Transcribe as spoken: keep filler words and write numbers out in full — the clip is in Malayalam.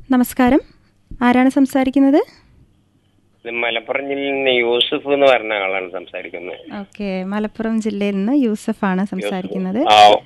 നമസ്കാരം, ആരാണ് സംസാരിക്കുന്നത്? മലപ്പുറം ജില്ലയിൽ നിന്ന് യൂസഫ് എന്ന് പറഞ്ഞ ആളാണ് സംസാരിക്കുന്നത്. ഓക്കെ, മലപ്പുറം ജില്ലയിൽ നിന്ന് യൂസഫാണ് സംസാരിക്കുന്നത്.